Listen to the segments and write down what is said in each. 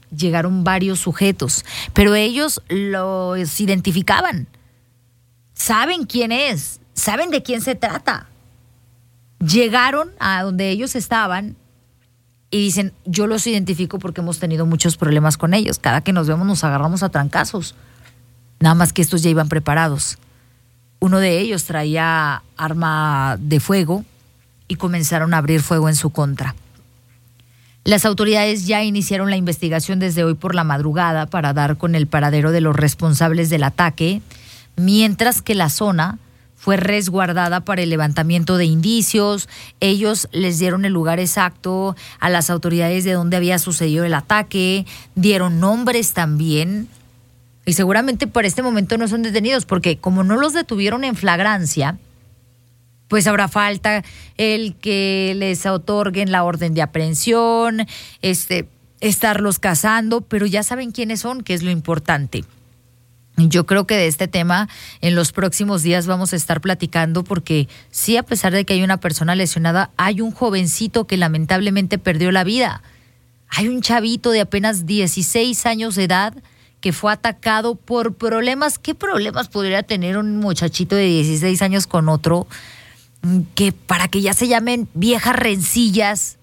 llegaron varios sujetos, pero ellos los identificaban. Saben quién es, saben de quién se trata. Llegaron a donde ellos estaban y dicen, yo los identifico porque hemos tenido muchos problemas con ellos. Cada que nos vemos nos agarramos a trancazos. Nada más que estos ya iban preparados. Uno de ellos traía arma de fuego y comenzaron a abrir fuego en su contra. Las autoridades ya iniciaron la investigación desde hoy por la madrugada para dar con el paradero de los responsables del ataque, mientras que la zona fue resguardada para el levantamiento de indicios. Ellos les dieron el lugar exacto a las autoridades de donde había sucedido el ataque, dieron nombres también, y seguramente por este momento no son detenidos, porque como no los detuvieron en flagrancia, pues habrá falta el que les otorguen la orden de aprehensión, estarlos cazando, pero ya saben quiénes son, que es lo importante. Yo creo que de este tema en los próximos días vamos a estar platicando, porque sí, a pesar de que hay una persona lesionada, hay un jovencito que lamentablemente perdió la vida. Hay un chavito de apenas 16 años de edad que fue atacado por problemas. ¿Qué problemas podría tener un muchachito de 16 años con otro? Que para que ya se llamen viejas rencillas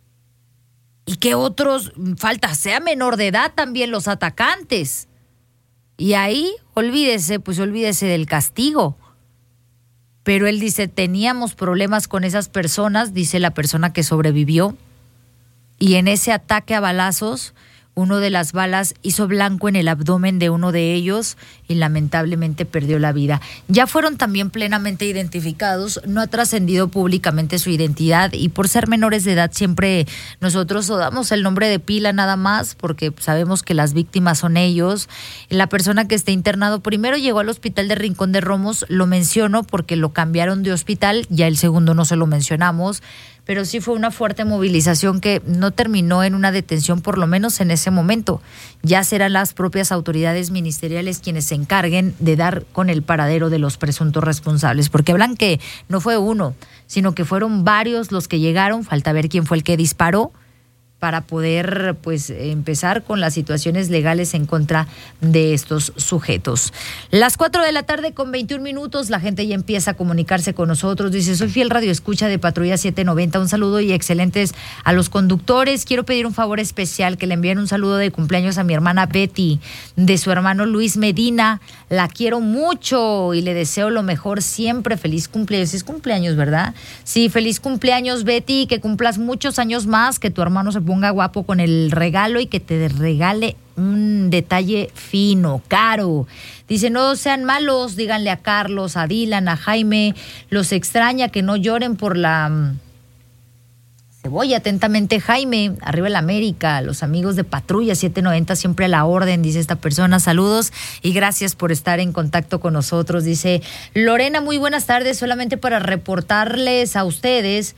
y que otros, sea menor de edad también los atacantes. Y ahí, olvídese del castigo. Pero él dice, teníamos problemas con esas personas, dice la persona que sobrevivió, y en ese ataque a balazos, uno de las balas hizo blanco en el abdomen de uno de ellos y lamentablemente perdió la vida. Ya fueron también plenamente identificados, no ha trascendido públicamente su identidad, y por ser menores de edad siempre nosotros damos el nombre de pila nada más, porque sabemos que las víctimas son ellos. La persona que está internado primero llegó al hospital de Rincón de Romos, lo menciono porque lo cambiaron de hospital, ya el segundo no se lo mencionamos, pero sí fue una fuerte movilización que no terminó en una detención, por lo menos en ese momento. Ya serán las propias autoridades ministeriales quienes se encarguen de dar con el paradero de los presuntos responsables, porque hablan que no fue uno, sino que fueron varios los que llegaron. Falta ver quién fue el que disparó para poder empezar con las situaciones legales en contra de estos sujetos. Las 4:21 p.m, la gente ya empieza a comunicarse con nosotros. Dice, soy fiel radioescucha de Patrulla 790, un saludo y excelentes a los conductores. Quiero pedir un favor especial, que le envíen un saludo de cumpleaños a mi hermana Betty, de su hermano Luis Medina. La quiero mucho y le deseo lo mejor siempre. Feliz cumpleaños. Es cumpleaños, ¿verdad? Sí, feliz cumpleaños, Betty, que cumplas muchos años más, que tu hermano se ponga guapo con el regalo y que te regale un detalle fino, caro. Dice, no sean malos, díganle a Carlos, a Dylan, a Jaime, los extraña, que no lloren por la cebolla. Atentamente, Jaime, arriba el América, los amigos de Patrulla 790 siempre a la orden, dice esta persona. Saludos y gracias por estar en contacto con nosotros. Dice, Lorena, muy buenas tardes, solamente para reportarles a ustedes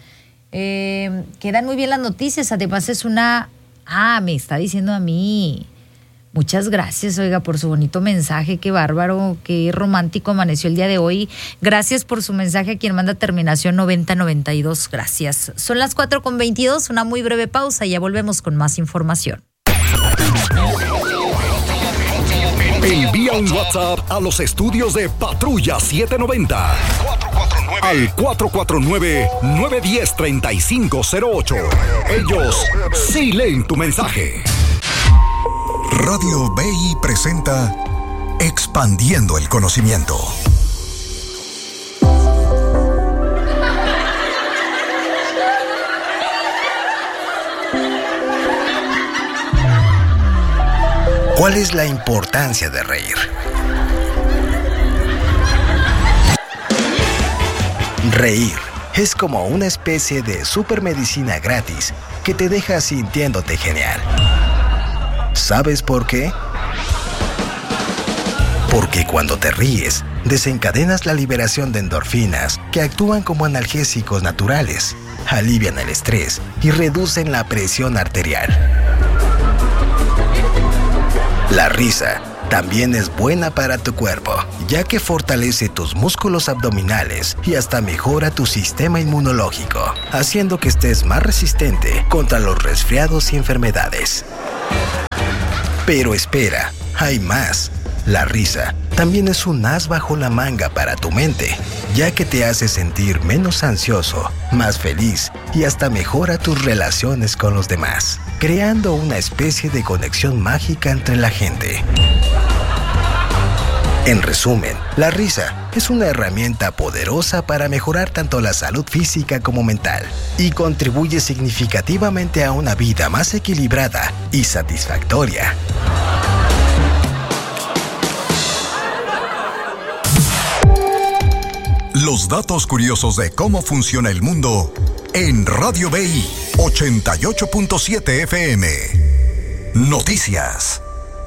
que dan muy bien las noticias. Además es una... me está diciendo a mí. Muchas gracias, oiga, por su bonito mensaje. Qué bárbaro, qué romántico amaneció el día de hoy. Gracias por su mensaje, quien manda terminación 9092. Gracias. Son las 4:22, una muy breve pausa y ya volvemos con más información. Envía un WhatsApp a los estudios de Patrulla 790 al 449-910-3508. Ellos sí leen tu mensaje. Radio BI presenta Expandiendo el Conocimiento. ¿Cuál es la importancia de reír? Reír es como una especie de supermedicina gratis que te deja sintiéndote genial. ¿Sabes por qué? Porque cuando te ríes, desencadenas la liberación de endorfinas que actúan como analgésicos naturales, alivian el estrés y reducen la presión arterial. La risa también es buena para tu cuerpo, ya que fortalece tus músculos abdominales y hasta mejora tu sistema inmunológico, haciendo que estés más resistente contra los resfriados y enfermedades. Pero espera, hay más. La risa también es un as bajo la manga para tu mente, ya que te hace sentir menos ansioso, más feliz y hasta mejora tus relaciones con los demás, creando una especie de conexión mágica entre la gente. En resumen, la risa es una herramienta poderosa para mejorar tanto la salud física como mental y contribuye significativamente a una vida más equilibrada y satisfactoria. Los datos curiosos de cómo funciona el mundo en Radio BI 88.7 FM. Noticias.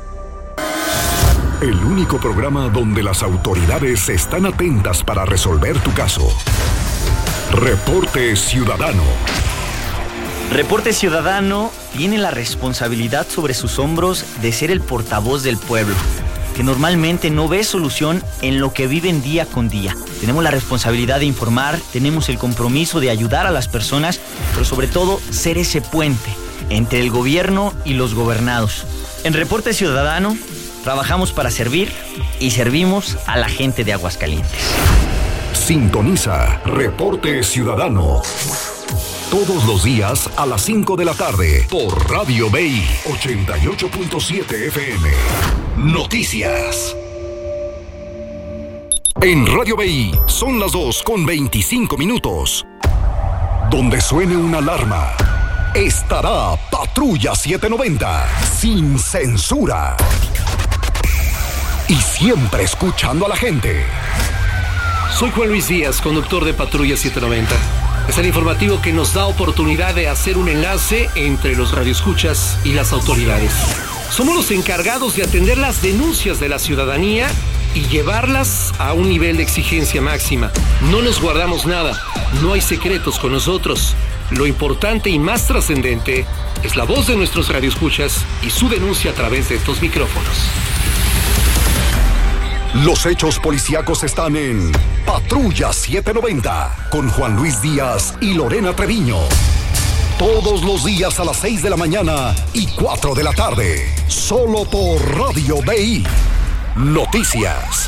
El único programa donde las autoridades están atentas para resolver tu caso. Reporte Ciudadano. Reporte Ciudadano tiene la responsabilidad sobre sus hombros de ser el portavoz del pueblo, que normalmente no ve solución en lo que viven día con día. Tenemos la responsabilidad de informar, tenemos el compromiso de ayudar a las personas, pero sobre todo ser ese puente entre el gobierno y los gobernados. En Reporte Ciudadano trabajamos para servir y servimos a la gente de Aguascalientes. Sintoniza Reporte Ciudadano todos los días a las 5 de la tarde por Radio BI 88.7 FM. Noticias. En Radio BI son las 2:25. Donde suene una alarma, estará Patrulla 790, sin censura. Y siempre escuchando a la gente. Soy Juan Luis Díaz, conductor de Patrulla 790. Es el informativo que nos da oportunidad de hacer un enlace entre los radioescuchas y las autoridades. Somos los encargados de atender las denuncias de la ciudadanía y llevarlas a un nivel de exigencia máxima. No nos guardamos nada, no hay secretos con nosotros. Lo importante y más trascendente es la voz de nuestros radioescuchas y su denuncia a través de estos micrófonos. Los hechos policíacos están en Patrulla 790 con Juan Luis Díaz y Lorena Treviño. Todos los días a las 6 de la mañana y 4 de la tarde. Solo por Radio BI. Noticias.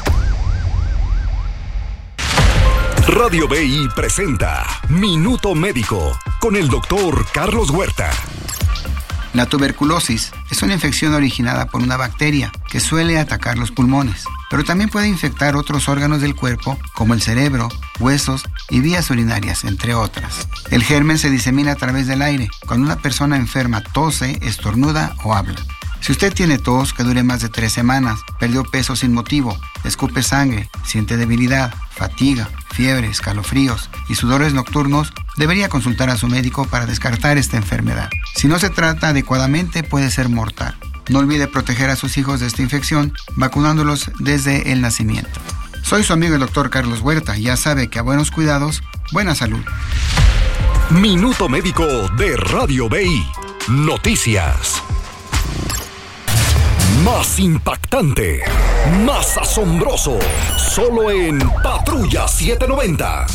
Radio BI presenta Minuto Médico con el doctor Carlos Huerta. La tuberculosis es una infección originada por una bacteria que suele atacar los pulmones, pero también puede infectar otros órganos del cuerpo como el cerebro, huesos y vías urinarias, entre otras. El germen se disemina a través del aire cuando una persona enferma tose, estornuda o habla. Si usted tiene tos que dure más de 3 semanas, perdió peso sin motivo, escupe sangre, siente debilidad, fatiga, fiebre, escalofríos y sudores nocturnos, debería consultar a su médico para descartar esta enfermedad. Si no se trata adecuadamente, puede ser mortal. No olvide proteger a sus hijos de esta infección, vacunándolos desde el nacimiento. Soy su amigo el doctor Carlos Huerta y ya sabe que a buenos cuidados, buena salud. Minuto Médico de Radio BI. Noticias. Más impactante, más asombroso, solo en Patrulla 790.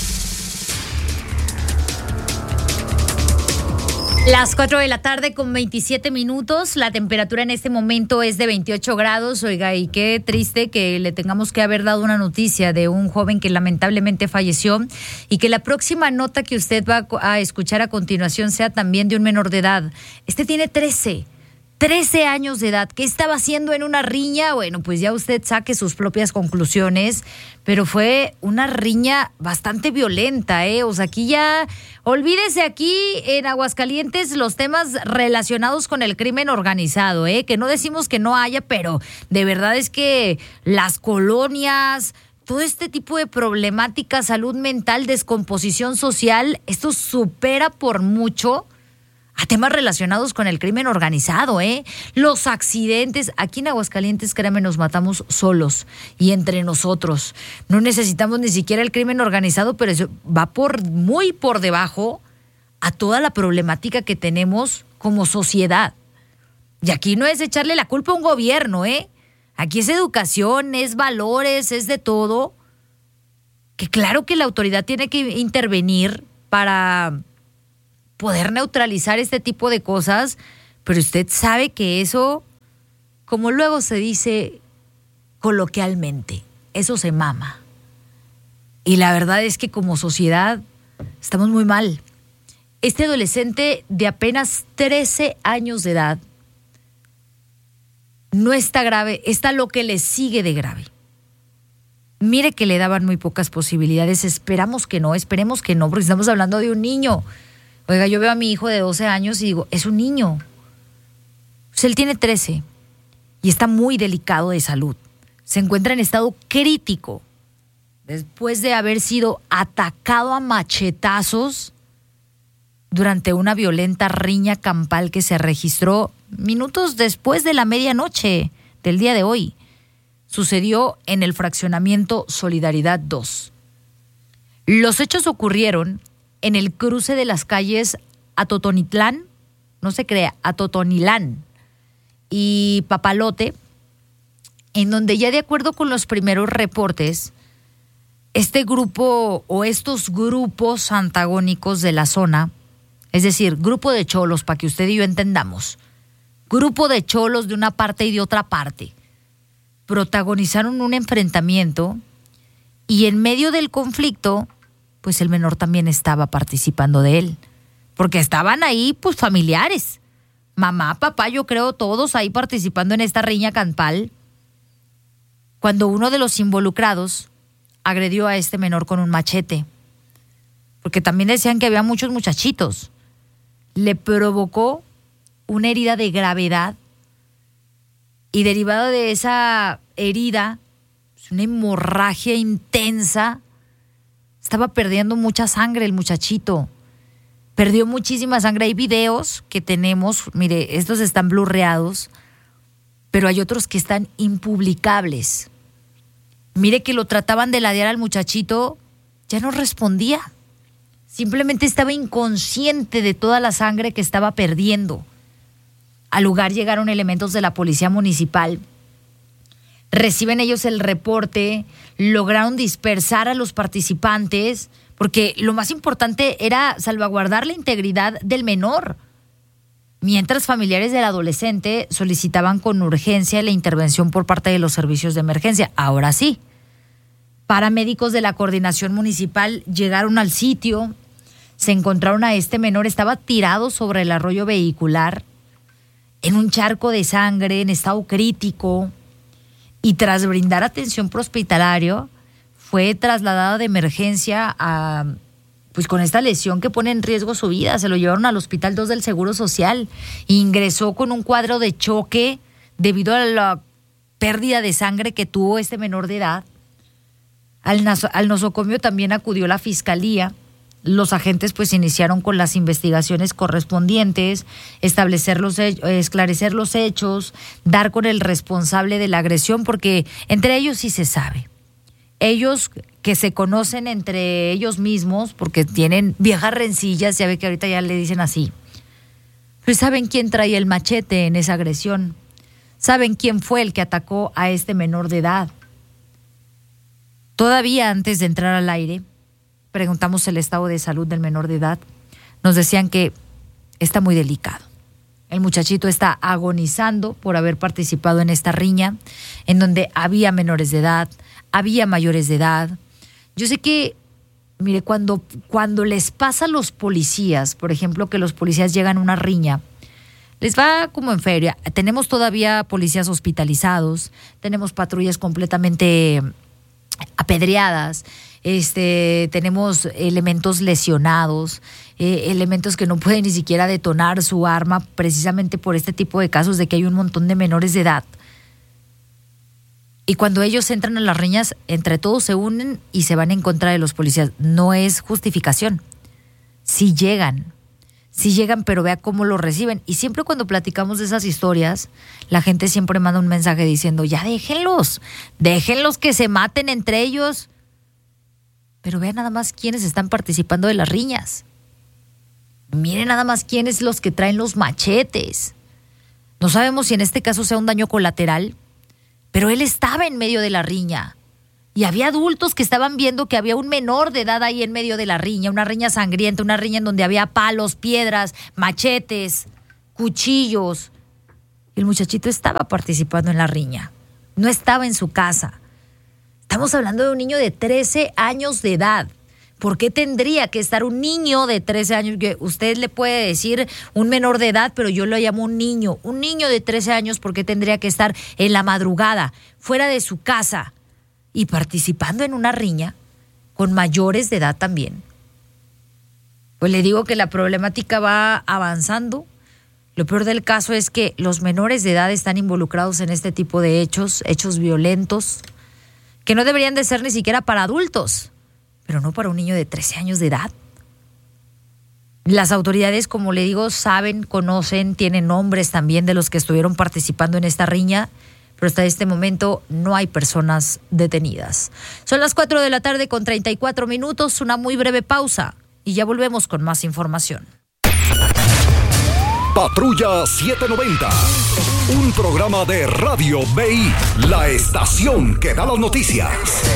Las 4 de la tarde con 27 minutos. La temperatura en este momento es de 28 grados. Oiga, y qué triste que le tengamos que haber dado una noticia de un joven que lamentablemente falleció y que la próxima nota que usted va a escuchar a continuación sea también de un menor de edad. Este tiene 13 años de edad. ¿Qué estaba haciendo en una riña? Bueno, pues ya usted saque sus propias conclusiones, pero fue una riña bastante violenta, ¿eh? O sea, aquí ya, olvídese aquí en Aguascalientes los temas relacionados con el crimen organizado, ¿eh? Que no decimos que no haya, pero de verdad es que las colonias, todo este tipo de problemática, salud mental, descomposición social, esto supera por mucho a temas relacionados con el crimen organizado, ¿eh? Los accidentes. Aquí en Aguascalientes, créanme, nos matamos solos y entre nosotros. No necesitamos ni siquiera el crimen organizado, pero eso va muy por debajo a toda la problemática que tenemos como sociedad. Y aquí no es echarle la culpa a un gobierno, ¿eh? Aquí es educación, es valores, es de todo. Que claro que la autoridad tiene que intervenir para poder neutralizar este tipo de cosas, pero usted sabe que eso como luego se dice coloquialmente, eso se mama. Y la verdad es que como sociedad estamos muy mal. Este adolescente de apenas 13 años de edad no está grave, está lo que le sigue de grave. Mire que le daban muy pocas posibilidades, esperemos que no, porque estamos hablando de un niño. Oiga, yo veo a mi hijo de 12 años y digo, es un niño. Pues él tiene 13 y está muy delicado de salud. Se encuentra en estado crítico después de haber sido atacado a machetazos durante una violenta riña campal que se registró minutos después de la medianoche del día de hoy. Sucedió en el fraccionamiento Solidaridad 2. Los hechos ocurrieron en el cruce de las calles Atotonitlán, no se crea, Atotonilán y Papalote, en donde ya de acuerdo con los primeros reportes, este grupo o estos grupos antagónicos de la zona, es decir, grupo de cholos, para que usted y yo entendamos, grupo de cholos de una parte y de otra parte, protagonizaron un enfrentamiento y en medio del conflicto, pues el menor también estaba participando de él, porque estaban ahí pues familiares, mamá, papá, yo creo todos ahí participando en esta riña campal, cuando uno de los involucrados agredió a este menor con un machete, porque también decían que había muchos muchachitos, le provocó una herida de gravedad y derivado de esa herida, una hemorragia intensa, estaba perdiendo mucha sangre el muchachito. Perdió muchísima sangre. Hay videos que tenemos, mire, estos están blurreados, pero hay otros que están impublicables. Mire que lo trataban de ladear al muchachito, ya no respondía. Simplemente estaba inconsciente de toda la sangre que estaba perdiendo. Al lugar llegaron elementos de la policía municipal. Reciben ellos el reporte, lograron dispersar a los participantes, porque lo más importante era salvaguardar la integridad del menor. Mientras familiares del adolescente solicitaban con urgencia la intervención por parte de los servicios de emergencia. Ahora sí, paramédicos de la coordinación municipal llegaron al sitio, se encontraron a este menor, estaba tirado sobre el arroyo vehicular, en un charco de sangre, en estado crítico, y tras brindar atención prehospitalaria, fue trasladado de emergencia a, pues con esta lesión que pone en riesgo su vida. Se lo llevaron al Hospital 2 del Seguro Social. Ingresó con un cuadro de choque debido a la pérdida de sangre que tuvo este menor de edad. Al nosocomio también acudió la fiscalía. Los agentes pues iniciaron con las investigaciones correspondientes, esclarecer los hechos, dar con el responsable de la agresión, porque entre ellos sí se sabe. Ellos que se conocen entre ellos mismos, porque tienen viejas rencillas, ya ve que ahorita ya le dicen así, pues saben quién traía el machete en esa agresión, saben quién fue el que atacó a este menor de edad. Todavía antes de entrar al aire, preguntamos el estado de salud del menor de edad. Nos decían que está muy delicado. El muchachito está agonizando por haber participado en esta riña, en donde había menores de edad, había mayores de edad. Yo sé que, mire, cuando les pasa a los policías, por ejemplo, que los policías llegan a una riña, les va como en feria. Tenemos todavía policías hospitalizados, tenemos patrullas completamente apedreadas, tenemos elementos lesionados, elementos que no pueden ni siquiera detonar su arma precisamente por este tipo de casos de que hay un montón de menores de edad. Y cuando ellos entran a las riñas, entre todos se unen y se van en contra de los policías. No es justificación. Sí llegan, pero vea cómo lo reciben. Y siempre cuando platicamos de esas historias, la gente siempre manda un mensaje diciendo, ya déjenlos que se maten entre ellos. Pero vean nada más quiénes están participando de las riñas. Miren nada más quiénes los que traen los machetes. No sabemos si en este caso sea un daño colateral, pero él estaba en medio de la riña. Y había adultos que estaban viendo que había un menor de edad ahí en medio de la riña, una riña sangrienta, una riña en donde había palos, piedras, machetes, cuchillos. El muchachito estaba participando en la riña, no estaba en su casa. Estamos hablando de un niño de 13 años de edad. ¿Por qué tendría que estar un niño de 13 años? Que usted le puede decir un menor de edad, pero yo lo llamo un niño. Un niño de 13 años, ¿por qué tendría que estar en la madrugada, fuera de su casa y participando en una riña con mayores de edad también? Pues le digo que la problemática va avanzando. Lo peor del caso es que los menores de edad están involucrados en este tipo de hechos violentos, que no deberían de ser ni siquiera para adultos, pero no para un niño de 13 años de edad. Las autoridades, como le digo, saben, conocen, tienen nombres también de los que estuvieron participando en esta riña, pero hasta este momento no hay personas detenidas. Son las 4 de la tarde con 34 minutos, una muy breve pausa y ya volvemos con más información. Patrulla 790, un programa de Radio BI, la estación que da las noticias.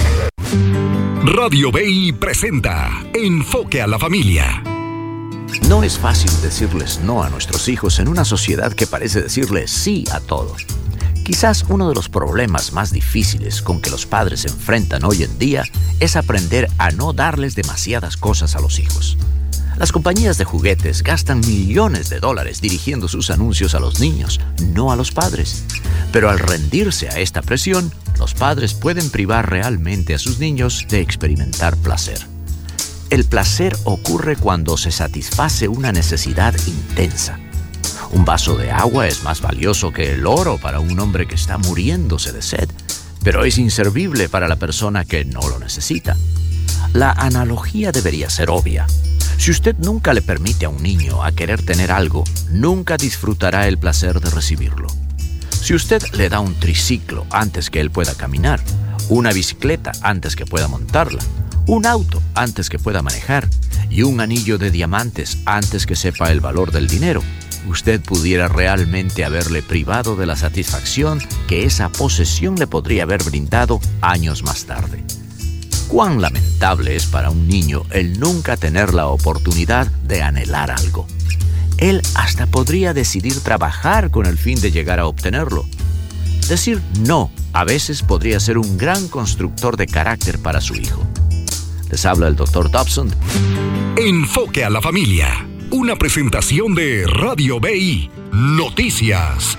Radio BI presenta Enfoque a la Familia. No es fácil decirles no a nuestros hijos en una sociedad que parece decirles sí a todo. Quizás uno de los problemas más difíciles con que los padres se enfrentan hoy en día es aprender a no darles demasiadas cosas a los hijos. Las compañías de juguetes gastan millones de dólares dirigiendo sus anuncios a los niños, no a los padres. Pero al rendirse a esta presión, los padres pueden privar realmente a sus niños de experimentar placer. El placer ocurre cuando se satisface una necesidad intensa. Un vaso de agua es más valioso que el oro para un hombre que está muriéndose de sed, pero es inservible para la persona que no lo necesita. La analogía debería ser obvia. Si usted nunca le permite a un niño a querer tener algo, nunca disfrutará el placer de recibirlo. Si usted le da un triciclo antes que él pueda caminar, una bicicleta antes que pueda montarla, un auto antes que pueda manejar y un anillo de diamantes antes que sepa el valor del dinero, usted pudiera realmente haberle privado de la satisfacción que esa posesión le podría haber brindado años más tarde. Cuán lamentable es para un niño el nunca tener la oportunidad de anhelar algo. Él hasta podría decidir trabajar con el fin de llegar a obtenerlo. Decir no a veces podría ser un gran constructor de carácter para su hijo. Les habla el Dr. Dobson. Enfoque a la Familia, una presentación de Radio BI, Noticias.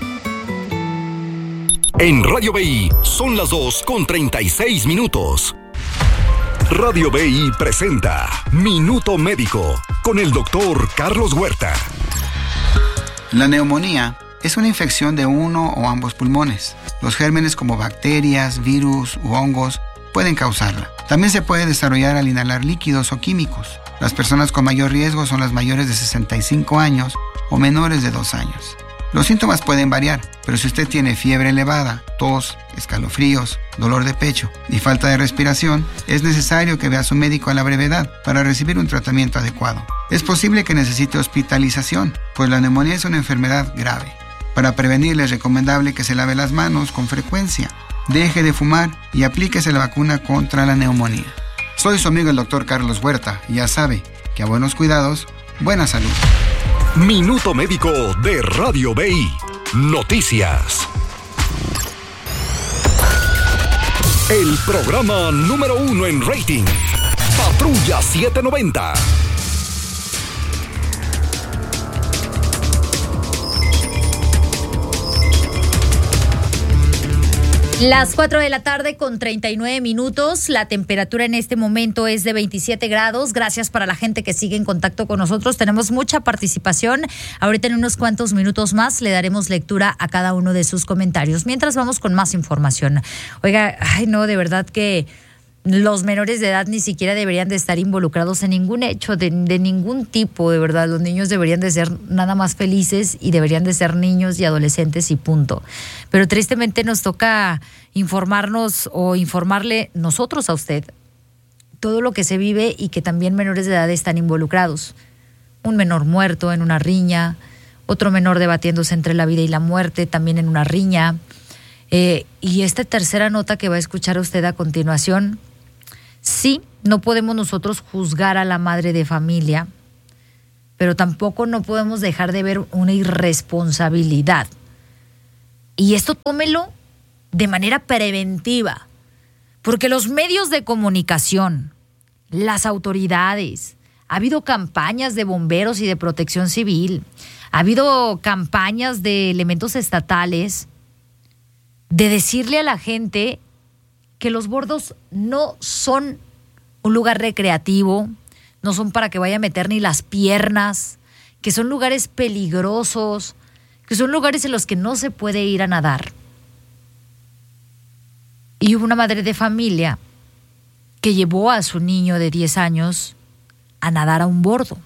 En Radio BI son las 2:36. Radio BI presenta Minuto Médico con el doctor Carlos Huerta. La neumonía es una infección de uno o ambos pulmones. Los gérmenes como bacterias, virus u hongos pueden causarla. También se puede desarrollar al inhalar líquidos o químicos. Las personas con mayor riesgo son las mayores de 65 años o menores de 2 años. Los síntomas pueden variar, pero si usted tiene fiebre elevada, tos, escalofríos, dolor de pecho y falta de respiración, es necesario que vea a su médico a la brevedad para recibir un tratamiento adecuado. Es posible que necesite hospitalización, pues la neumonía es una enfermedad grave. Para prevenirle es recomendable que se lave las manos con frecuencia, deje de fumar y aplíquese la vacuna contra la neumonía. Soy su amigo el doctor Carlos Huerta y ya sabe que a buenos cuidados, buena salud. Minuto Médico de Radio BI, Noticias. El programa número 1 en rating, Patrulla 790. Las 4 de la tarde con 39 minutos. La temperatura en este momento es de 27 grados. Gracias para la gente que sigue en contacto con nosotros. Tenemos mucha participación. Ahorita en unos cuantos minutos más le daremos lectura a cada uno de sus comentarios. Mientras vamos con más información. Oiga, ay no, de verdad que los menores de edad ni siquiera deberían de estar involucrados en ningún hecho de ningún tipo, de verdad. Los niños deberían de ser nada más felices y deberían de ser niños y adolescentes y punto. Pero tristemente nos toca informarnos o informarle nosotros a usted todo lo que se vive y que también menores de edad están involucrados. Un menor muerto en una riña, otro menor debatiéndose entre la vida y la muerte también en una riña. Y esta tercera nota que va a escuchar usted a continuación. Sí, no podemos nosotros juzgar a la madre de familia, pero tampoco no podemos dejar de ver una irresponsabilidad. Y esto tómelo de manera preventiva, porque los medios de comunicación, las autoridades, ha habido campañas de bomberos y de protección civil, ha habido campañas de elementos estatales de decirle a la gente que los bordos no son un lugar recreativo, no son para que vaya a meter ni las piernas, que son lugares peligrosos, que son lugares en los que no se puede ir a nadar. Y hubo una madre de familia que llevó a su niño de 10 años a nadar a un bordo.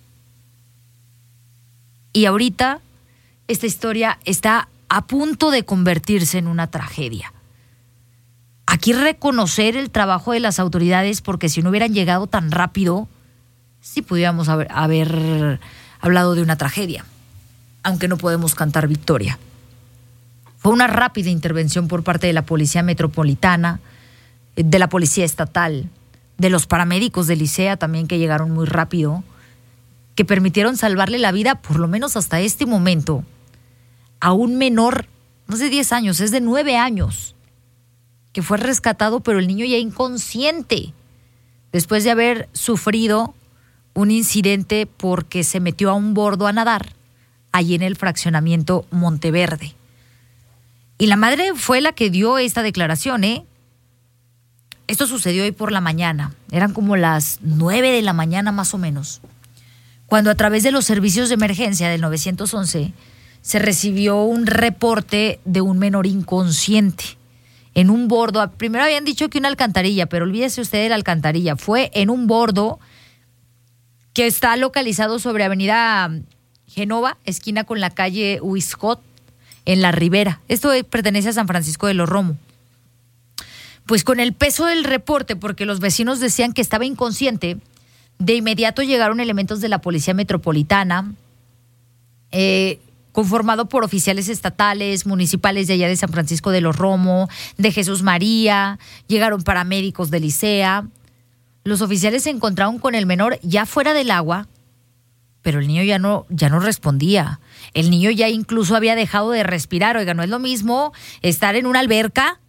Y ahorita esta historia está a punto de convertirse en una tragedia. Aquí reconocer el trabajo de las autoridades, porque si no hubieran llegado tan rápido, sí pudiéramos haber hablado de una tragedia, aunque no podemos cantar victoria. Fue una rápida intervención por parte de la Policía Metropolitana, de la Policía Estatal, de los paramédicos de Licea también, que llegaron muy rápido, que permitieron salvarle la vida, por lo menos hasta este momento, a un menor, no es de 10 años, es de 9 años, que fue rescatado, pero el niño ya inconsciente, después de haber sufrido un incidente porque se metió a un bordo a nadar, allí en el fraccionamiento Monteverde. Y la madre fue la que dio esta declaración, ¿eh? Esto sucedió hoy por la mañana, eran como las 9 de la mañana más o menos, cuando a través de los servicios de emergencia del 911 se recibió un reporte de un menor inconsciente en un bordo. Primero habían dicho que una alcantarilla, pero olvídese usted de la alcantarilla, fue en un bordo que está localizado sobre Avenida Genova, esquina con la calle Huizcot, en La Ribera. Esto pertenece a San Francisco de los Romo. Pues con el peso del reporte, porque los vecinos decían que estaba inconsciente, de inmediato llegaron elementos de la Policía Metropolitana, conformado por oficiales estatales, municipales de allá de San Francisco de los Romo, de Jesús María, llegaron paramédicos de Licea. Los oficiales se encontraron con el menor ya fuera del agua, pero el niño ya no respondía. El niño ya incluso había dejado de respirar. Oiga, no es lo mismo estar en una alberca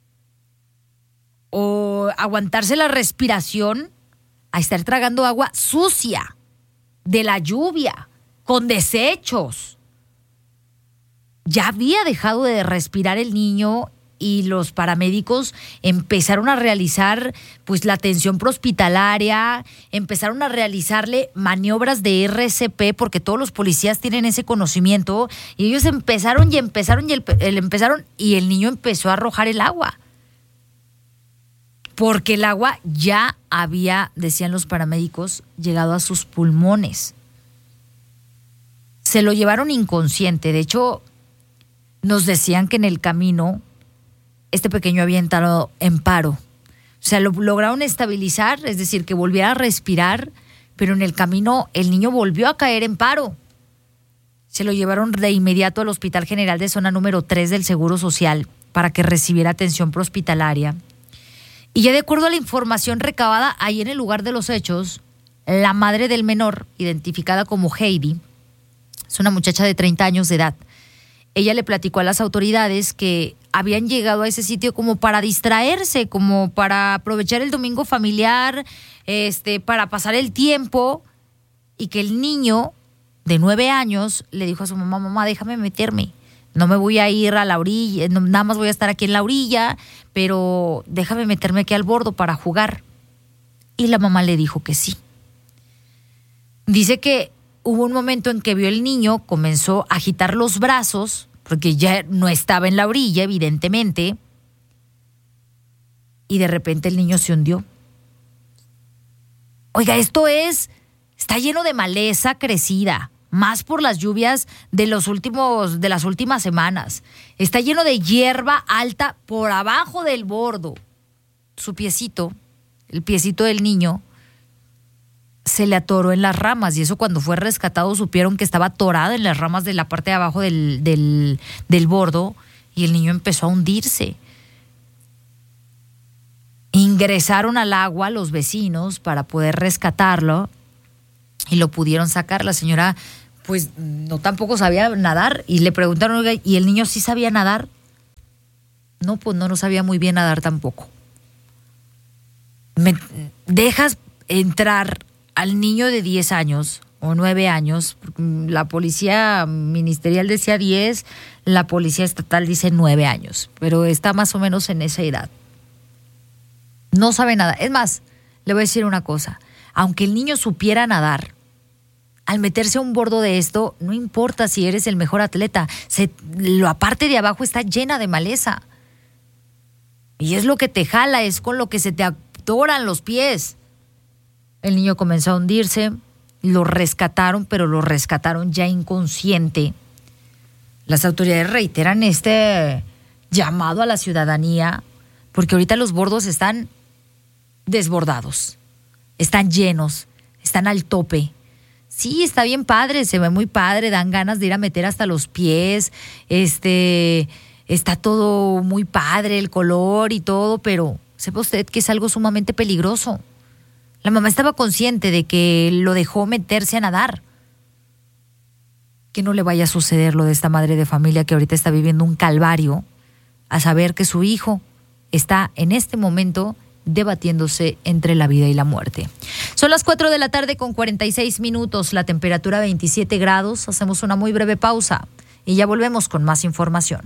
o aguantarse la respiración a estar tragando agua sucia de la lluvia, con desechos. Ya había dejado de respirar el niño y los paramédicos empezaron a realizar pues la atención prehospitalaria, empezaron a realizarle maniobras de RCP, porque todos los policías tienen ese conocimiento, y ellos empezaron y el niño empezó a arrojar el agua. Porque el agua ya había, decían los paramédicos, llegado a sus pulmones. Se lo llevaron inconsciente. De hecho, nos decían que en el camino este pequeño había entrado en paro. O sea, lo lograron estabilizar, es decir, que volviera a respirar, pero en el camino el niño volvió a caer en paro. Se lo llevaron de inmediato al Hospital General de Zona número 3 del Seguro Social para que recibiera atención prehospitalaria. Y ya de acuerdo a la información recabada ahí en el lugar de los hechos, la madre del menor, identificada como Heidi, es una muchacha de 30 años de edad. Ella le platicó a las autoridades que habían llegado a ese sitio como para distraerse, como para aprovechar el domingo familiar, para pasar el tiempo, y que el niño de 9 años le dijo a su mamá: mamá, déjame meterme. No me voy a ir a la orilla, nada más voy a estar aquí en la orilla, pero déjame meterme aquí al bordo para jugar. Y la mamá le dijo que sí. Dice que hubo un momento en que vio el niño, comenzó a agitar los brazos, porque ya no estaba en la orilla, evidentemente, y de repente el niño se hundió. Oiga, está lleno de maleza crecida, más por las lluvias de las últimas semanas. Está lleno de hierba alta por abajo del bordo. Su piecito, el piecito del niño, se le atoró en las ramas, y eso cuando fue rescatado supieron que estaba atorado en las ramas de la parte de abajo del bordo, y el niño empezó a hundirse. Ingresaron al agua los vecinos para poder rescatarlo y lo pudieron sacar. La señora pues no tampoco sabía nadar. Y le preguntaron, oiga, ¿y el niño sí sabía nadar? No, pues no sabía muy bien nadar tampoco. ¿Me dejas entrar al niño de 10 años o 9 años? La policía ministerial decía 10, la policía estatal dice 9 años, pero está más o menos en esa edad. No sabe nada. Es más, le voy a decir una cosa. Aunque el niño supiera nadar, al meterse a un bordo de esto, no importa si eres el mejor atleta, la parte de abajo está llena de maleza. Y es lo que te jala, es con lo que se te atoran los pies. El niño comenzó a hundirse, lo rescataron, pero lo rescataron ya inconsciente. Las autoridades reiteran este llamado a la ciudadanía, porque ahorita los bordos están desbordados, están llenos, están al tope. Sí, está bien padre, se ve muy padre, dan ganas de ir a meter hasta los pies, está todo muy padre, el color y todo, pero sepa usted que es algo sumamente peligroso. La mamá estaba consciente de que lo dejó meterse a nadar. Que no le vaya a suceder lo de esta madre de familia que ahorita está viviendo un calvario, a saber que su hijo está en este momento debatiéndose entre la vida y la muerte. Son las 4 de la tarde con 46 minutos, la temperatura 27 grados. Hacemos una muy breve pausa y ya volvemos con más información.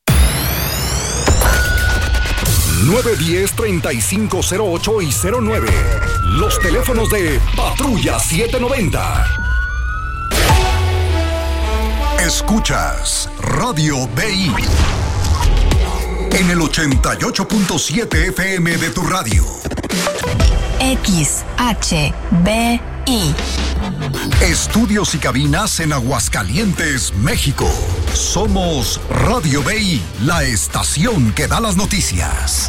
910-3508 y 09. Los teléfonos de Patrulla 790. Escuchas Radio BI en el 88.7 FM de tu radio. XHBI. Estudios y cabinas en Aguascalientes, México. Somos Radio BI, la estación que da las noticias.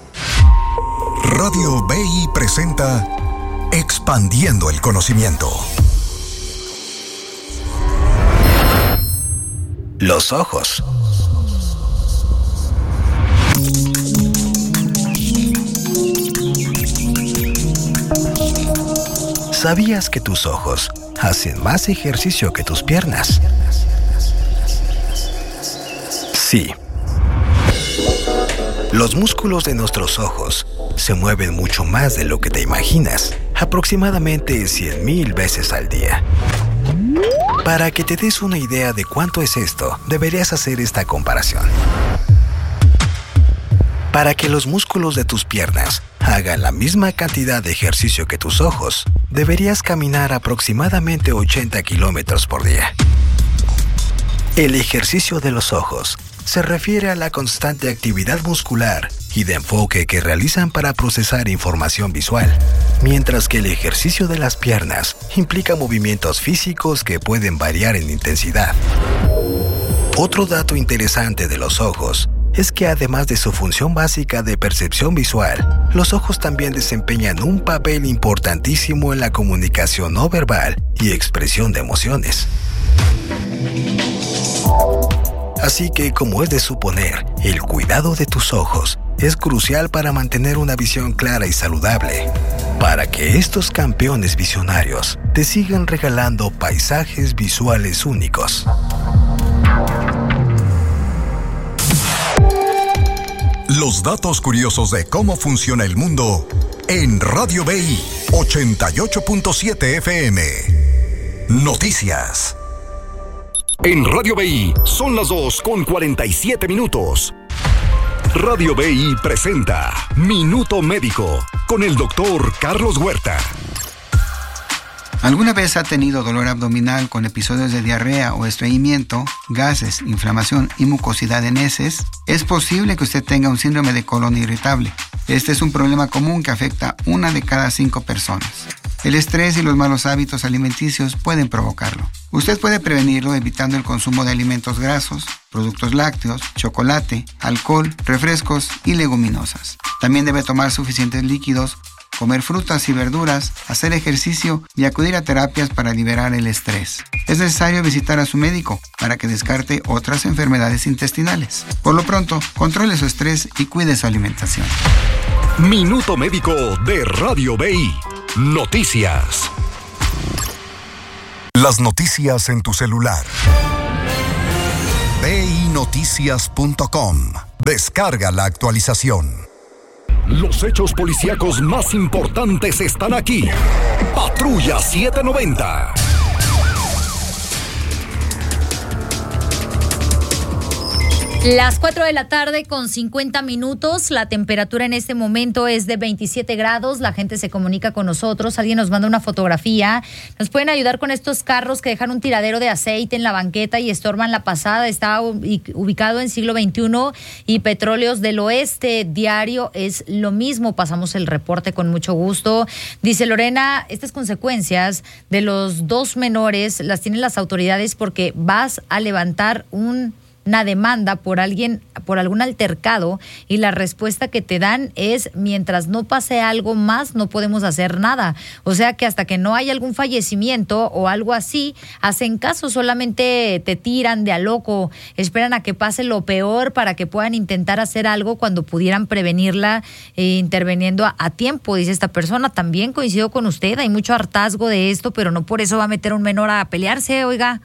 Radio BI presenta Expandiendo el Conocimiento. Los ojos. ¿Sabías que tus ojos hacen más ejercicio que tus piernas? Sí. Los músculos de nuestros ojos se mueven mucho más de lo que te imaginas, aproximadamente 100,000 veces al día. Para que te des una idea de cuánto es esto, deberías hacer esta comparación. Para que los músculos de tus piernas hagan la misma cantidad de ejercicio que tus ojos, deberías caminar aproximadamente 80 kilómetros por día. El ejercicio de los ojos se refiere a la constante actividad muscular y de enfoque que realizan para procesar información visual, mientras que el ejercicio de las piernas implica movimientos físicos que pueden variar en intensidad. Otro dato interesante de los ojos es que además de su función básica de percepción visual, los ojos también desempeñan un papel importantísimo en la comunicación no verbal y expresión de emociones. Así que, como es de suponer, el cuidado de tus ojos es crucial para mantener una visión clara y saludable, para que estos campeones visionarios te sigan regalando paisajes visuales únicos. Los datos curiosos de cómo funciona el mundo en Radio BI 88.7 FM. Noticias. En Radio BI son las 2:47. Radio BI presenta Minuto Médico con el doctor Carlos Huerta. ¿Alguna vez ha tenido dolor abdominal con episodios de diarrea o estreñimiento, gases, inflamación y mucosidad en heces? Es posible que usted tenga un síndrome de colon irritable. Este es un problema común que afecta a 1 de cada 5 personas. El estrés y los malos hábitos alimenticios pueden provocarlo. Usted puede prevenirlo evitando el consumo de alimentos grasos, productos lácteos, chocolate, alcohol, refrescos y leguminosas. También debe tomar suficientes líquidos, comer frutas y verduras, hacer ejercicio y acudir a terapias para liberar el estrés. Es necesario visitar a su médico para que descarte otras enfermedades intestinales. Por lo pronto, controle su estrés y cuide su alimentación. Minuto Médico de Radio BI. Noticias. Las noticias en tu celular. vinoticias.com. Descarga la actualización. Los hechos policíacos más importantes están aquí. Patrulla 790. Las 4 de la tarde con 50 minutos, la temperatura en este momento es de 27 grados, la gente se comunica con nosotros, alguien nos manda una fotografía, nos pueden ayudar con estos carros que dejan un tiradero de aceite en la banqueta y estorban la pasada, está ubicado en siglo XXI y Petróleos del Oeste, diario es lo mismo, pasamos el reporte con mucho gusto. Dice Lorena, estas consecuencias de los dos menores las tienen las autoridades porque vas a levantar una demanda por algún altercado y la respuesta que te dan es mientras no pase algo más no podemos hacer nada, o sea que hasta que no haya algún fallecimiento o algo así hacen caso, solamente te tiran de a loco, esperan a que pase lo peor para que puedan intentar hacer algo cuando pudieran prevenirla interviniendo a tiempo, dice esta persona. También coincido con usted, hay mucho hartazgo de esto, pero no por eso va a meter a un menor a pelearse, oiga.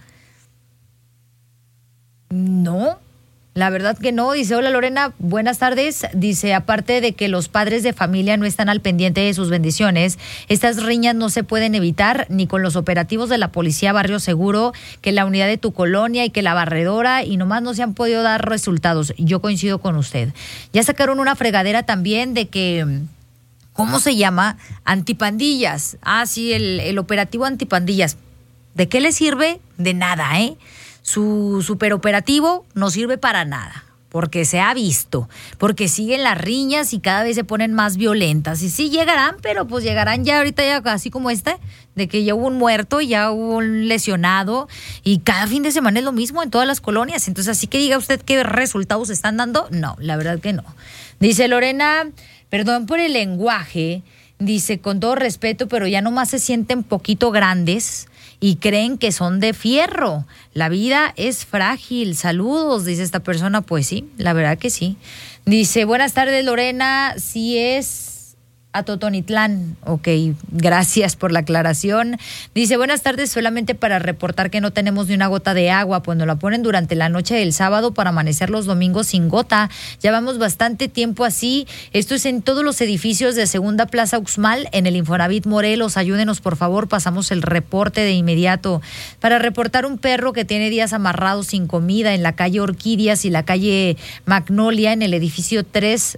No, la verdad que no. Dice, hola Lorena, buenas tardes. Dice, aparte de que los padres de familia no están al pendiente de sus bendiciones, estas riñas no se pueden evitar ni con los operativos de la policía Barrio Seguro, que la unidad de tu colonia y que la barredora, y nomás no se han podido dar resultados. Yo coincido con usted. Ya sacaron una fregadera también de que, ¿cómo se llama? Antipandillas. Ah, sí, el operativo antipandillas. ¿De qué le sirve? De nada, ¿eh? Su superoperativo no sirve para nada, porque se ha visto, porque siguen las riñas y cada vez se ponen más violentas. Y sí llegarán, pero pues llegarán ya ahorita, ya así como de que ya hubo un muerto, ya hubo un lesionado, y cada fin de semana es lo mismo en todas las colonias. Entonces, así que diga usted qué resultados están dando, no, la verdad que no. Dice Lorena, perdón por el lenguaje, dice, con todo respeto, pero ya nomás se sienten poquito grandes y creen que son de fierro. La vida es frágil. Saludos, dice esta persona. Pues sí, la verdad que sí. Dice, buenas tardes Lorena, sí es a Totonitlán. Ok, gracias por la aclaración. Dice, buenas tardes, solamente para reportar que no tenemos ni una gota de agua, pues nos la ponen durante la noche del sábado para amanecer los domingos sin gota. Llevamos bastante tiempo así. Esto es en todos los edificios de Segunda Plaza Uxmal, en el Infonavit Morelos. Ayúdenos, por favor, pasamos el reporte de inmediato. Para reportar un perro que tiene días amarrados sin comida en la calle Orquídeas y la calle Magnolia, en el edificio 3TH,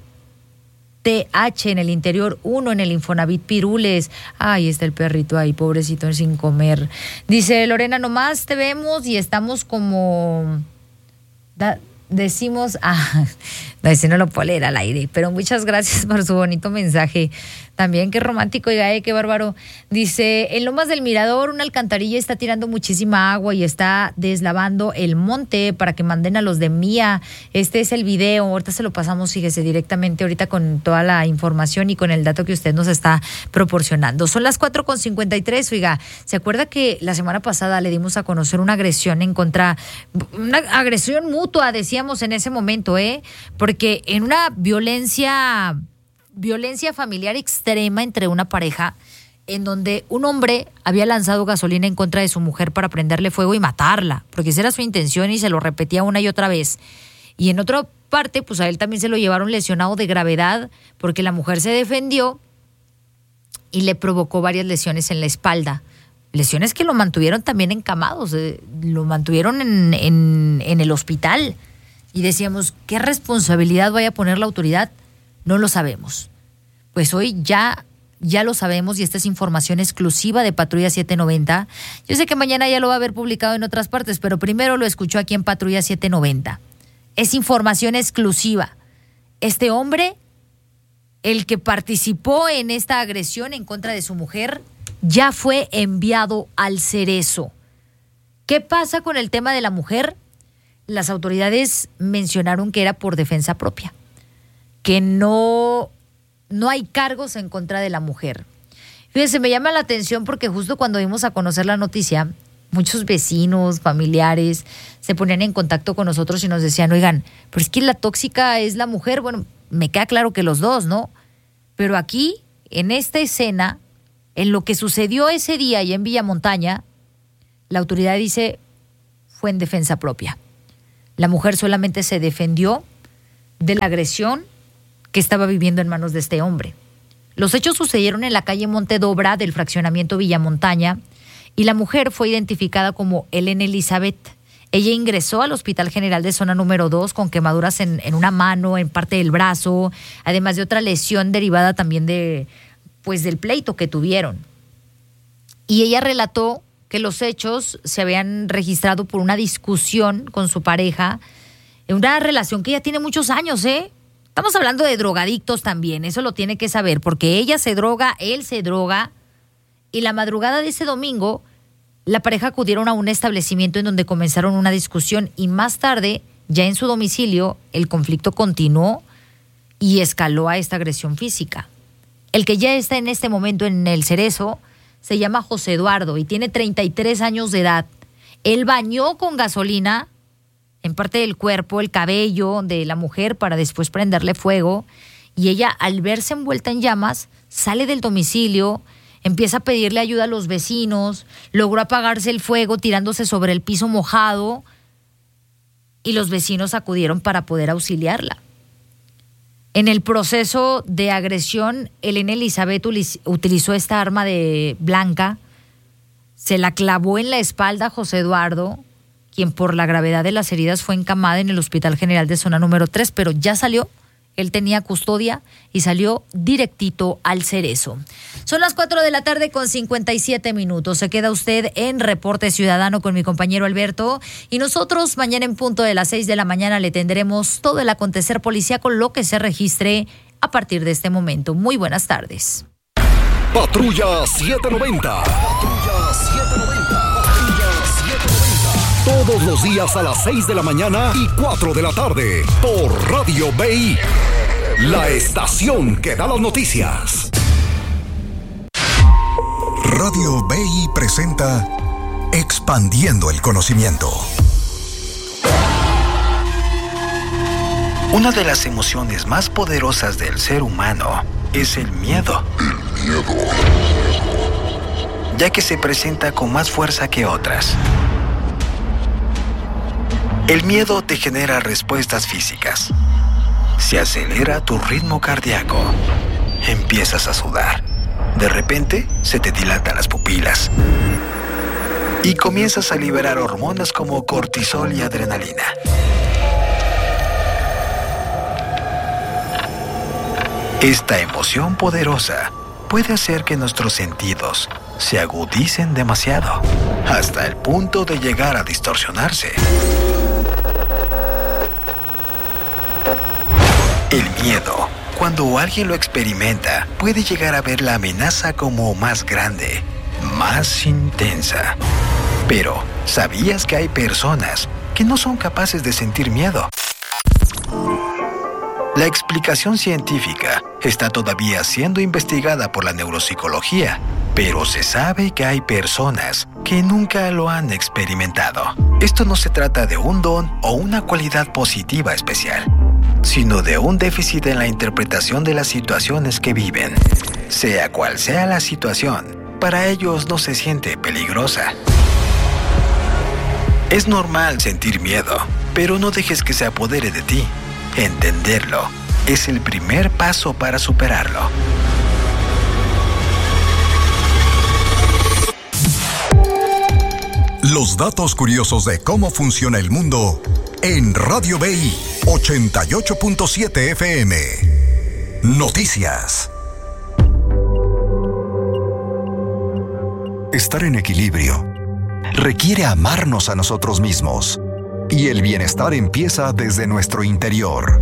en el interior 1, en el Infonavit Pirules. Ay, está el perrito ahí, pobrecito, sin comer. Dice Lorena, nomás te vemos y estamos como... decimos... no, no lo puedo leer al aire, pero muchas gracias por su bonito mensaje. También qué romántico, oiga, qué bárbaro. Dice, en Lomas del Mirador una alcantarilla está tirando muchísima agua y está deslavando el monte para que manden a los de Mía. Este es el video, ahorita se lo pasamos, fíjese, directamente ahorita con toda la información y con el dato que usted nos está proporcionando. Son las 4:53, oiga, ¿se acuerda que la semana pasada le dimos a conocer una agresión una agresión mutua, decíamos en ese momento, porque en una violencia familiar extrema entre una pareja, en donde un hombre había lanzado gasolina en contra de su mujer para prenderle fuego y matarla, porque esa era su intención y se lo repetía una y otra vez. Y en otra parte, pues a él también se lo llevaron lesionado de gravedad, porque la mujer se defendió y le provocó varias lesiones en la espalda. Lesiones que lo mantuvieron también encamados, lo mantuvieron en el hospital. Y decíamos, ¿qué responsabilidad vaya a poner la autoridad? No lo sabemos. Pues hoy ya lo sabemos y esta es información exclusiva de Patrulla 790. Yo sé que mañana ya lo va a haber publicado en otras partes, pero primero lo escuchó aquí en Patrulla 790. Es información exclusiva. Este hombre, el que participó en esta agresión en contra de su mujer, ya fue enviado al Cerezo. ¿Qué pasa con el tema de la mujer? Las autoridades mencionaron que era por defensa propia, que no hay cargos en contra de la mujer. Fíjense, me llama la atención porque justo cuando dimos a conocer la noticia, muchos vecinos, familiares, se ponían en contacto con nosotros y nos decían, oigan, pero es que la tóxica es la mujer. Bueno, me queda claro que los dos, ¿no? Pero aquí, en esta escena, en lo que sucedió ese día allá en Villamontaña, La autoridad dice fue en defensa propia. La mujer solamente se defendió de la agresión que estaba viviendo en manos de este hombre. Los hechos sucedieron en la calle Montedobra del fraccionamiento Villamontaña y la mujer fue identificada como Elena Elizabeth. Ella ingresó al Hospital General de Zona número 2 con quemaduras en una mano, en parte del brazo, además de otra lesión derivada también del pleito que tuvieron. Y ella relató que los hechos se habían registrado por una discusión con su pareja, en una relación que ya tiene muchos años, Estamos hablando de drogadictos también, eso lo tiene que saber, porque ella se droga, él se droga, y la madrugada de ese domingo, la pareja acudieron a un establecimiento en donde comenzaron una discusión y más tarde, ya en su domicilio, el conflicto continuó y escaló a esta agresión física. El que ya está en este momento en el Cerezo se llama José Eduardo y tiene 33 años de edad. Él bañó con gasolina en parte del cuerpo, el cabello de la mujer para después prenderle fuego y ella, al verse envuelta en llamas, sale del domicilio, empieza a pedirle ayuda a los vecinos, logró apagarse el fuego tirándose sobre el piso mojado y los vecinos acudieron para poder auxiliarla. En el proceso de agresión, Elena Elizabeth utilizó esta arma blanca, se la clavó en la espalda a José Eduardo, quien por la gravedad de las heridas fue encamada en el Hospital General de Zona número 3, pero ya salió. Él tenía custodia y salió directito al Cerezo. Son las 4:57 p.m. Se queda usted en Reporte Ciudadano con mi compañero Alberto y nosotros mañana en punto de las 6 de la mañana le tendremos todo el acontecer policíaco, lo que se registre a partir de este momento. Muy buenas tardes. Patrulla 790. Patrulla 790. Todos los días a las 6 de la mañana y 4 de la tarde por Radio BI, la estación que da las noticias. Radio BI presenta Expandiendo el Conocimiento. Una de las emociones más poderosas del ser humano es el miedo. Ya que se presenta con más fuerza que otras. El miedo te genera respuestas físicas. Se acelera tu ritmo cardíaco. Empiezas a sudar. De repente, se te dilatan las pupilas. Y comienzas a liberar hormonas como cortisol y adrenalina. Esta emoción poderosa puede hacer que nuestros sentidos se agudicen demasiado, hasta el punto de llegar a distorsionarse. El miedo, cuando alguien lo experimenta, puede llegar a ver la amenaza como más grande, más intensa. Pero, ¿sabías que hay personas que no son capaces de sentir miedo? La explicación científica está todavía siendo investigada por la neuropsicología, pero se sabe que hay personas que nunca lo han experimentado. Esto no se trata de un don o una cualidad positiva especial, sino de un déficit en la interpretación de las situaciones que viven. Sea cual sea la situación, para ellos no se siente peligrosa. Es normal sentir miedo, pero no dejes que se apodere de ti. Entenderlo es el primer paso para superarlo. Los datos curiosos de cómo funciona el mundo en Radio BI 88.7 FM. Noticias. Estar en equilibrio requiere amarnos a nosotros mismos. Y el bienestar empieza desde nuestro interior.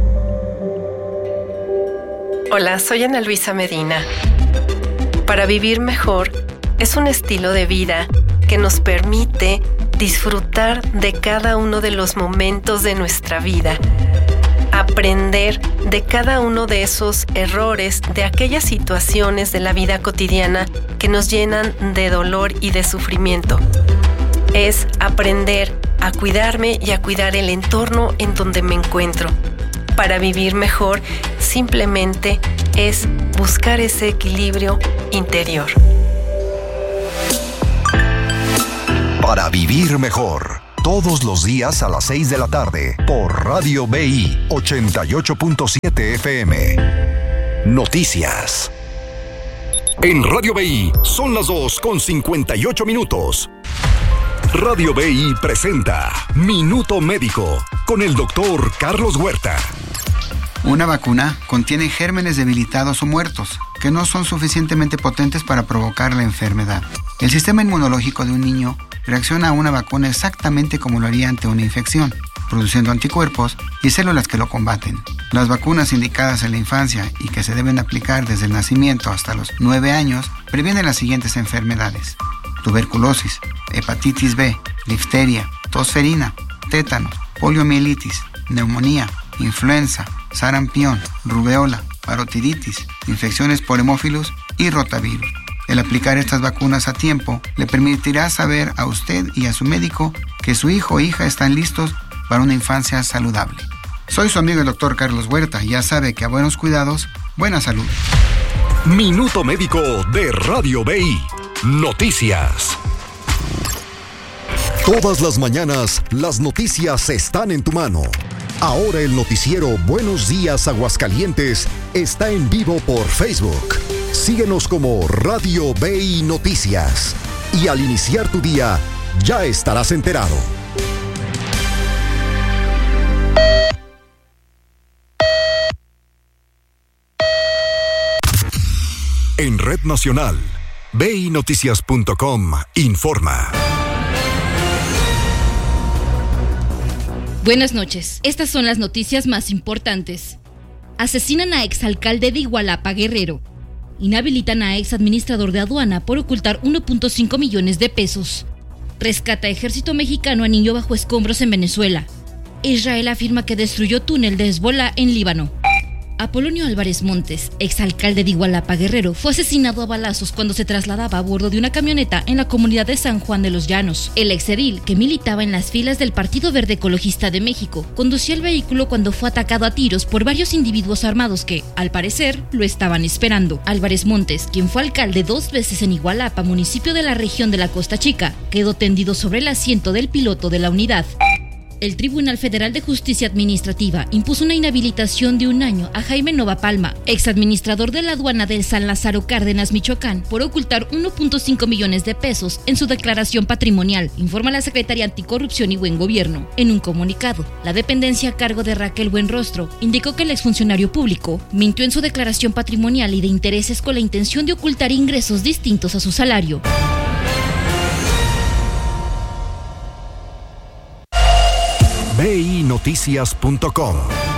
Hola, soy Ana Luisa Medina. Para vivir mejor es un estilo de vida que nos permite disfrutar de cada uno de los momentos de nuestra vida, aprender de cada uno de esos errores, de aquellas situaciones de la vida cotidiana que nos llenan de dolor y de sufrimiento. Es aprender a cuidarme y a cuidar el entorno en donde me encuentro. Para vivir mejor, simplemente es buscar ese equilibrio interior. para vivir mejor. Todos los días a las 6 de la tarde por Radio BI 88.7 FM. Noticias. En Radio BI son las 2:58. Radio BI presenta Minuto Médico con el doctor Carlos Huerta. Una vacuna contiene gérmenes debilitados o muertos que no son suficientemente potentes para provocar la enfermedad. El sistema inmunológico de un niño reacciona a una vacuna exactamente como lo haría ante una infección, produciendo anticuerpos y células que lo combaten. Las vacunas indicadas en la infancia y que se deben aplicar desde el nacimiento hasta los 9 años previenen las siguientes enfermedades: tuberculosis, hepatitis B, difteria, tosferina, tétanos, poliomielitis, neumonía, influenza, sarampión, rubeola, parotiditis, infecciones por hemófilos y rotavirus. El aplicar estas vacunas a tiempo le permitirá saber a usted y a su médico que su hijo o hija están listos para una infancia saludable. Soy su amigo el doctor Carlos Huerta y ya sabe que a buenos cuidados, buena salud. Minuto Médico de Radio BI. Noticias. Todas las mañanas, las noticias están en tu mano. Ahora el noticiero Buenos Días Aguascalientes está en vivo por Facebook. Síguenos como Radio BI Noticias. Y al iniciar tu día, ya estarás enterado. En Red Nacional, BINoticias.com informa. Buenas noches. Estas son las noticias más importantes. Asesinan a exalcalde de Igualapa, Guerrero. Inhabilitan a exadministrador de aduana por ocultar 1.5 millones de pesos. Rescata ejército mexicano a niño bajo escombros en Venezuela. Israel afirma que destruyó túnel de Hezbolá en Líbano. Apolonio Álvarez Montes, exalcalde de Igualapa, Guerrero, fue asesinado a balazos cuando se trasladaba a bordo de una camioneta en la comunidad de San Juan de los Llanos. El exedil, que militaba en las filas del Partido Verde Ecologista de México, conducía el vehículo cuando fue atacado a tiros por varios individuos armados que, al parecer, lo estaban esperando. Álvarez Montes, quien fue alcalde 2 veces en Igualapa, municipio de la región de la Costa Chica, quedó tendido sobre el asiento del piloto de la unidad. El Tribunal Federal de Justicia Administrativa impuso una inhabilitación de 1 año a Jaime Nova Palma, exadministrador de la aduana del San Lázaro Cárdenas, Michoacán, por ocultar 1.5 millones de pesos en su declaración patrimonial, informa la Secretaría Anticorrupción y Buen Gobierno. En un comunicado, la dependencia a cargo de Raquel Buenrostro indicó que el exfuncionario público mintió en su declaración patrimonial y de intereses con la intención de ocultar ingresos distintos a su salario. BINoticias.com.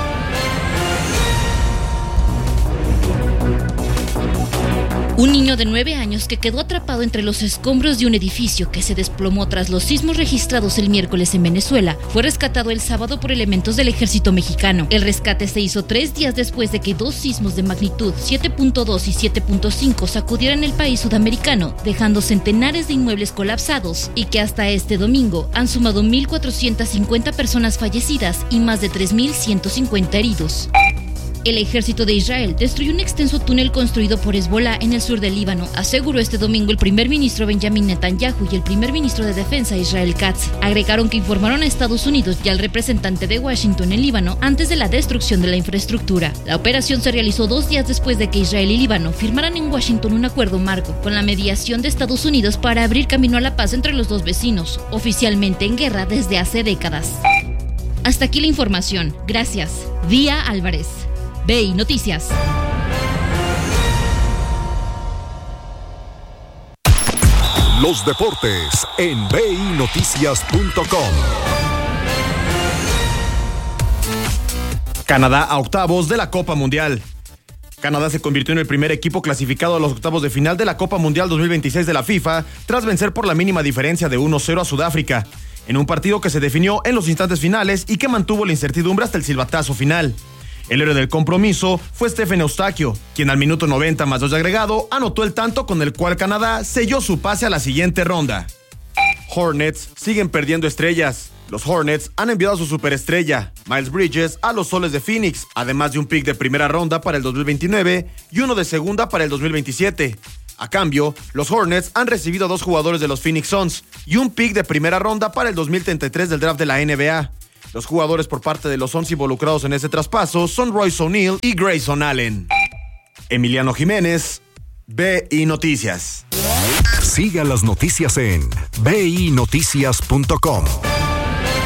Un niño de 9 años que quedó atrapado entre los escombros de un edificio que se desplomó tras los sismos registrados el miércoles en Venezuela fue rescatado el sábado por elementos del ejército mexicano. El rescate se hizo 3 días después de que 2 sismos de magnitud 7.2 y 7.5 sacudieran el país sudamericano, dejando centenares de inmuebles colapsados y que hasta este domingo han sumado 1.450 personas fallecidas y más de 3.150 heridos. El ejército de Israel destruyó un extenso túnel construido por Hezbolá en el sur del Líbano, aseguró este domingo el primer ministro Benjamin Netanyahu y el primer ministro de Defensa Israel Katz. Agregaron que informaron a Estados Unidos y al representante de Washington en Líbano antes de la destrucción de la infraestructura. La operación se realizó 2 días después de que Israel y Líbano firmaran en Washington un acuerdo marco con la mediación de Estados Unidos para abrir camino a la paz entre los dos vecinos, oficialmente en guerra desde hace décadas. Hasta aquí la información. Gracias. Vía Álvarez. BI Noticias. Los deportes en BINoticias.com. Canadá a octavos de la Copa Mundial. Canadá se convirtió en el primer equipo clasificado a los octavos de final de la Copa Mundial 2026 de la FIFA tras vencer por la mínima diferencia de 1-0 a Sudáfrica, en un partido que se definió en los instantes finales y que mantuvo la incertidumbre hasta el silbatazo final. El héroe del compromiso fue Stephen Eustaquio, quien al minuto 90 más 2 de agregado anotó el tanto con el cual Canadá selló su pase a la siguiente ronda. Hornets siguen perdiendo estrellas. Los Hornets han enviado a su superestrella, Miles Bridges, a los Soles de Phoenix, además de un pick de primera ronda para el 2029 y uno de segunda para el 2027. A cambio, los Hornets han recibido 2 jugadores de los Phoenix Suns y un pick de primera ronda para el 2033 del draft de la NBA. Los jugadores por parte de los Suns involucrados en ese traspaso son Royce O'Neal y Grayson Allen. Emiliano Jiménez, BI Noticias. Siga las noticias en binoticias.com.